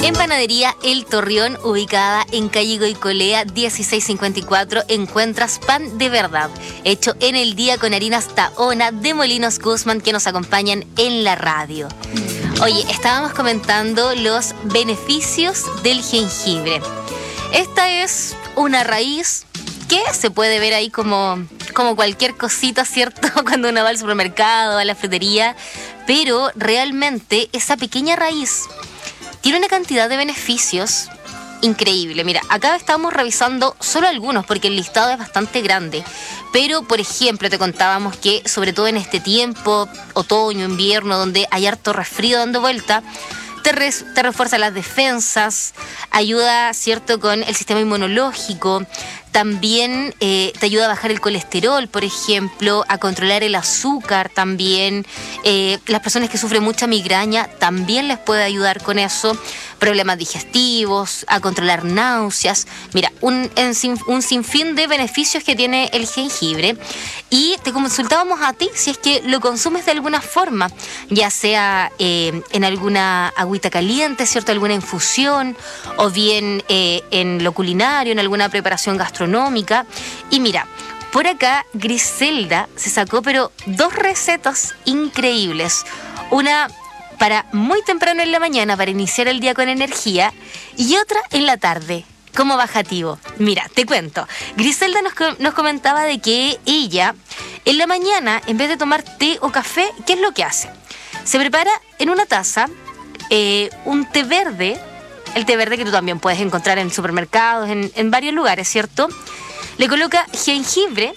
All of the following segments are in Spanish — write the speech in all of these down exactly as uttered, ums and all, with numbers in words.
En Panadería El Torreón, ubicada en calle Goicolea dieciséis cincuenta y cuatro, encuentras pan de verdad, hecho en el día con harinas Tahona de Molinos Guzmán, que nos acompañan en la radio. Oye, estábamos comentando los beneficios del jengibre. Esta es una raíz que se puede ver ahí como, como cualquier cosita, ¿cierto? Cuando uno va al supermercado, a la frutería, pero realmente esa pequeña raíz tiene una cantidad de beneficios increíble. Mira, acá estamos revisando solo algunos porque el listado es bastante grande. Pero, por ejemplo, te contábamos que, sobre todo en este tiempo, otoño, invierno, donde hay harto resfrío dando vuelta, te, res, te refuerza las defensas, ayuda, ¿cierto?, con el sistema inmunológico. También eh, te ayuda a bajar el colesterol, por ejemplo, a controlar el azúcar también. Eh, las personas que sufren mucha migraña también les puede ayudar con eso. Problemas digestivos, a controlar náuseas. Mira, un, un, un sinfín de beneficios que tiene el jengibre. Y te consultábamos a ti si es que lo consumes de alguna forma, ya sea eh, en alguna agüita caliente, ¿cierto?, alguna infusión, o bien eh, en lo culinario, en alguna preparación gastronómica. Y mira, por acá Griselda se sacó pero dos recetas increíbles. Una para muy temprano en la mañana, para iniciar el día con energía, y otra en la tarde, como bajativo. Mira, te cuento. Griselda nos, nos comentaba de que ella, en la mañana, en vez de tomar té o café, ¿qué es lo que hace? Se prepara en una taza eh, un té verde, el té verde que tú también puedes encontrar en supermercados, en, en varios lugares, ¿cierto? Le coloca jengibre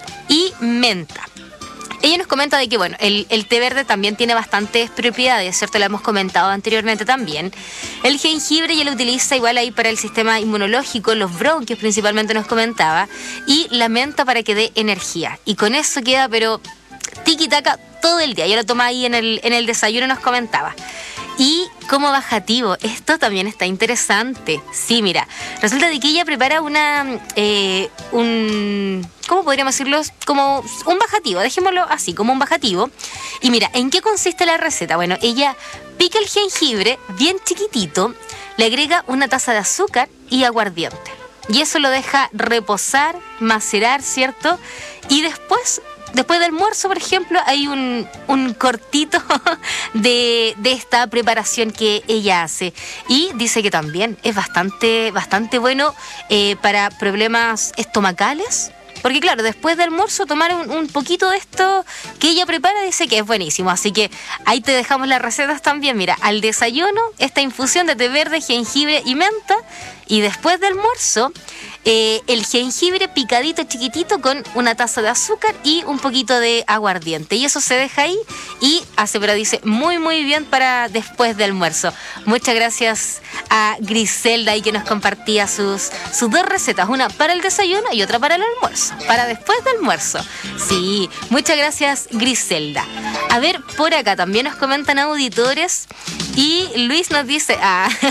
y menta. Ella nos comenta de que, bueno, el, el té verde también tiene bastantes propiedades, ¿cierto? Lo hemos comentado anteriormente también. El jengibre ella lo utiliza igual ahí para el sistema inmunológico, los bronquios principalmente nos comentaba, y la menta para que dé energía. Y con eso queda, pero tiki-taka todo el día. Ella lo toma ahí en el, en el desayuno, nos comentaba. Y como bajativo, esto también está interesante. Sí, mira, resulta de que ella prepara una, eh, un, ¿cómo podríamos decirlo? Como un bajativo, dejémoslo así, como un bajativo. Y mira, ¿en qué consiste la receta? Bueno, ella pica el jengibre bien chiquitito, le agrega una taza de azúcar y aguardiente. Y eso lo deja reposar, macerar, ¿cierto? Y después... Después del almuerzo, por ejemplo, hay un, un cortito de, de esta preparación que ella hace. Y dice que también es bastante, bastante bueno eh, para problemas estomacales. Porque claro, después del almuerzo tomar un, un poquito de esto que ella prepara, dice que es buenísimo. Así que ahí te dejamos las recetas también. Mira, al desayuno, esta infusión de té verde, jengibre y menta. Y después del almuerzo, eh, el jengibre picadito chiquitito con una taza de azúcar y un poquito de aguardiente. Y eso se deja ahí y hace, pero dice, muy, muy bien para después del almuerzo. Muchas gracias a Griselda ahí que nos compartía sus, sus dos recetas. Una para el desayuno y otra para el almuerzo. Para después del almuerzo. Sí, muchas gracias, Griselda. A ver, por acá también nos comentan auditores y Luis nos dice... Ah,